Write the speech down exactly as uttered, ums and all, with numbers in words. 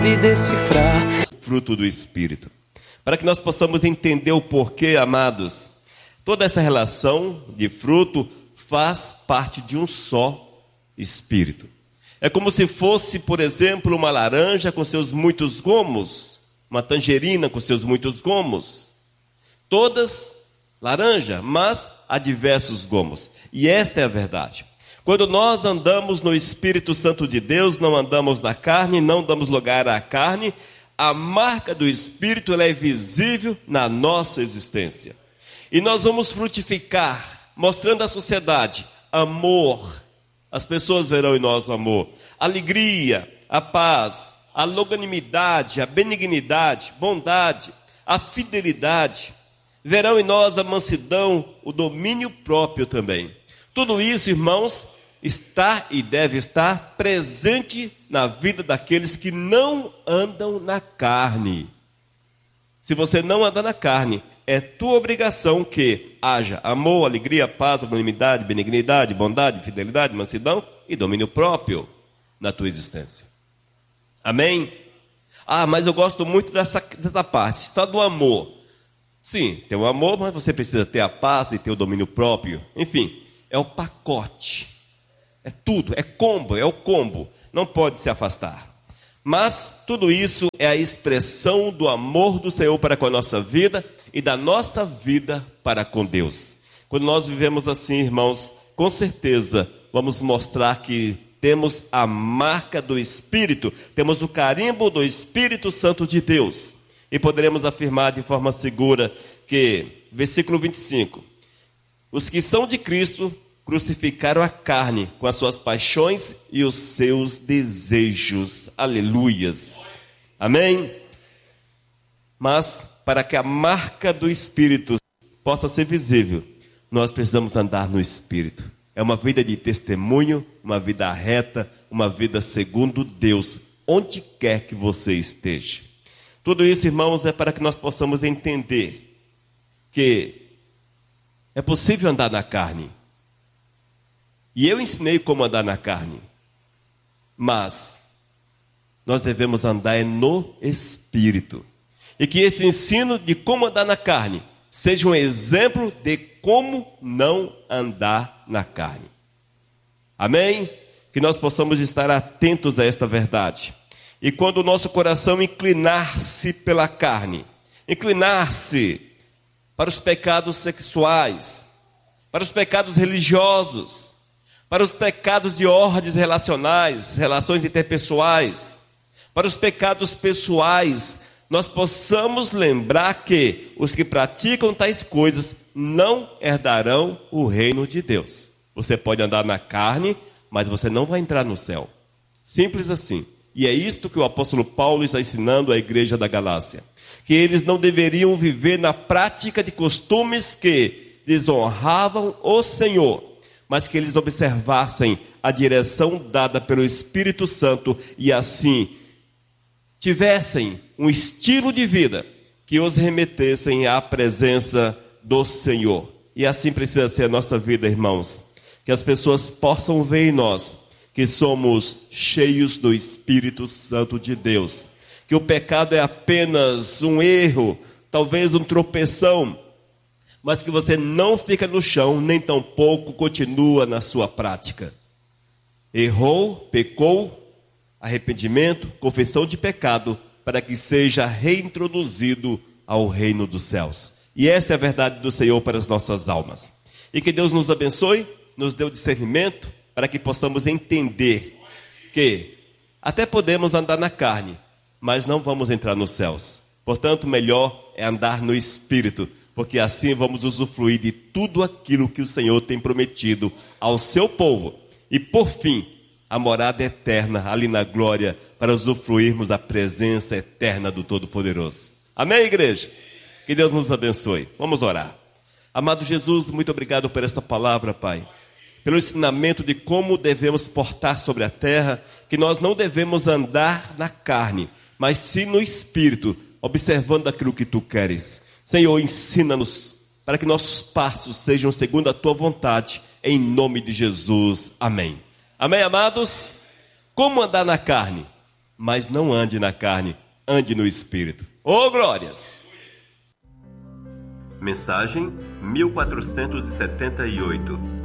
E decifrar fruto do Espírito, para que nós possamos entender o porquê, amados. Toda essa relação de fruto faz parte de um só Espírito. É como se fosse, por exemplo, uma laranja com seus muitos gomos, uma tangerina com seus muitos gomos. Todas laranja, mas há diversos gomos. E esta é a verdade. Quando nós andamos no Espírito Santo de Deus, não andamos na carne, não damos lugar à carne, a marca do Espírito ela é visível na nossa existência. E nós vamos frutificar, mostrando à sociedade amor. As pessoas verão em nós o amor, alegria, a paz, a longanimidade, a benignidade, bondade, a fidelidade. Verão em nós a mansidão, o domínio próprio também. Tudo isso, irmãos, está e deve estar presente na vida daqueles que não andam na carne. Se você não anda na carne, é tua obrigação que haja amor, alegria, paz, longanimidade, benignidade, bondade, fidelidade, mansidão e domínio próprio na tua existência. Amém? Ah, mas eu gosto muito dessa, dessa parte, só do amor. Sim, tem o amor, mas você precisa ter a paz e ter o domínio próprio. Enfim, é o pacote. É tudo, é combo, é o combo. Não pode se afastar. Mas tudo isso é a expressão do amor do Senhor para com a nossa vida e da nossa vida para com Deus. Quando nós vivemos assim, irmãos, com certeza vamos mostrar que temos a marca do Espírito, temos o carimbo do Espírito Santo de Deus. E poderemos afirmar de forma segura que, versículo vinte e cinco, os que são de Cristo crucificaram a carne com as suas paixões e os seus desejos. Aleluias. Amém? Mas, para que a marca do Espírito possa ser visível, nós precisamos andar no Espírito. É uma vida de testemunho, uma vida reta, uma vida segundo Deus, onde quer que você esteja. Tudo isso, irmãos, é para que nós possamos entender que é possível andar na carne. E eu ensinei como andar na carne. Mas nós devemos andar no Espírito. E que esse ensino de como andar na carne seja um exemplo de como não andar na carne. Amém? Que nós possamos estar atentos a esta verdade. E quando o nosso coração inclinar-se pela carne, inclinar-se para os pecados sexuais, para os pecados religiosos, para os pecados de ordens relacionais, relações interpessoais, para os pecados pessoais, nós possamos lembrar que os que praticam tais coisas não herdarão o reino de Deus. Você pode andar na carne, mas você não vai entrar no céu. Simples assim. E é isto que o apóstolo Paulo está ensinando à igreja da Galácia. Que eles não deveriam viver na prática de costumes que desonravam o Senhor, mas que eles observassem a direção dada pelo Espírito Santo e assim tivessem um estilo de vida que os remetessem à presença do Senhor. E assim precisa ser a nossa vida, irmãos. Que as pessoas possam ver em nós que somos cheios do Espírito Santo de Deus. Que o pecado é apenas um erro, talvez um tropeção, mas que você não fica no chão, nem tampouco continua na sua prática. Errou, pecou, arrependimento, confissão de pecado, para que seja reintroduzido ao reino dos céus. E essa é a verdade do Senhor para as nossas almas. E que Deus nos abençoe, nos dê o discernimento, para que possamos entender que até podemos andar na carne, mas não vamos entrar nos céus. Portanto, melhor é andar no Espírito, porque assim vamos usufruir de tudo aquilo que o Senhor tem prometido ao seu povo. E por fim, a morada eterna ali na glória, para usufruirmos da presença eterna do Todo-Poderoso. Amém, igreja? Que Deus nos abençoe. Vamos orar. Amado Jesus, muito obrigado por esta palavra, Pai. Pelo ensinamento de como devemos portar sobre a terra, que nós não devemos andar na carne, mas sim no Espírito, observando aquilo que Tu queres. Senhor, ensina-nos para que nossos passos sejam segundo a Tua vontade, em nome de Jesus. Amém. Amém, amados? Como andar na carne, mas não ande na carne, ande no Espírito. Ô, oh, glórias! Mensagem mil quatrocentos e setenta e oito.